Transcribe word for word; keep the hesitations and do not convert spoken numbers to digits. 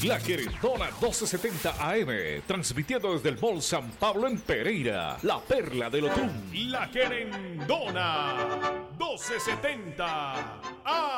La Querendona doce setenta A M, transmitiendo desde el Mall San Pablo en Pereira, la perla del Otún. La Querendona doce setenta A M.